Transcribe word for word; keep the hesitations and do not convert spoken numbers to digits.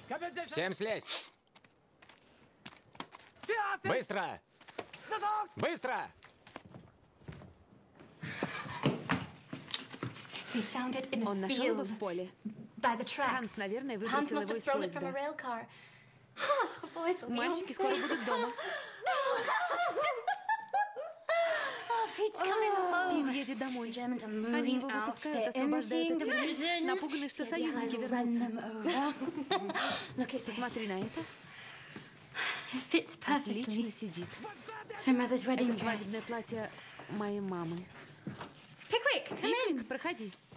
Всем слезть! Быстро! Быстро! Он нашел его в поле. Ханс, наверное, выбросил его из поезда. Мальчики скоро будут дома. Пит едет домой. Они его выпускают, освобождают от тюрьмы, напуганы, что союзники вернутся. Посмотри на это. Отлично сидит. Это свадебное платье моей мамы. Пиквик, проходи.